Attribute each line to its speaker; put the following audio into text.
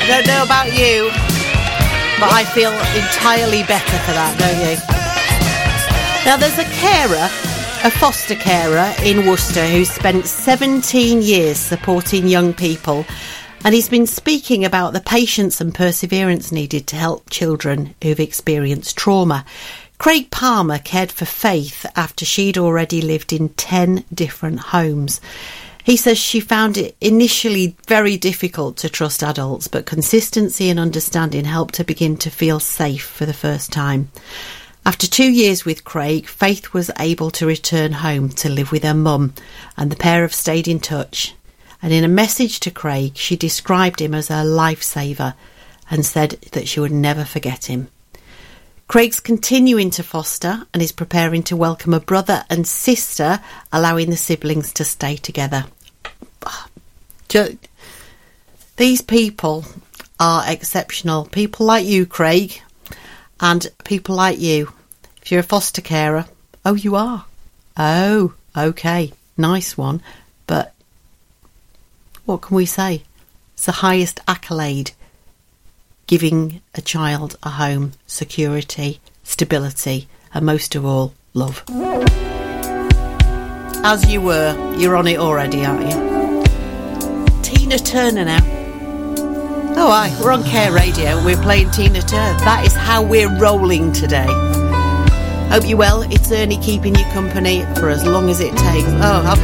Speaker 1: I don't know about you, but I feel entirely better for that, don't you? Now, there's a foster carer in Worcester who's spent 17 years supporting young people, and he's been speaking about the patience and perseverance needed to help children who've experienced trauma. Craig Palmer cared for Faith after she'd already lived in 10 different homes. He says she found it initially very difficult to trust adults, but consistency and understanding helped her begin to feel safe for the first time. After 2 years with Craig, Faith was able to return home to live with her mum, and the pair have stayed in touch. And in a message to Craig, she described him as her lifesaver and said that she would never forget him. Craig's continuing to foster and is preparing to welcome a brother and sister, allowing the siblings to stay together. These people are exceptional. People like you, Craig, and people like you. If you're a foster carer, oh, you are. Oh, okay, nice one. But what can we say? It's the highest accolade. Giving a child a home, security, stability, and most of all, love. As you were, you're on it already, aren't you? Tina Turner now. Oh, aye, we're on Care Radio. We're playing Tina Turner. That is how we're rolling today. Hope you're well. It's Ernie keeping you company for as long as it takes. Oh, I've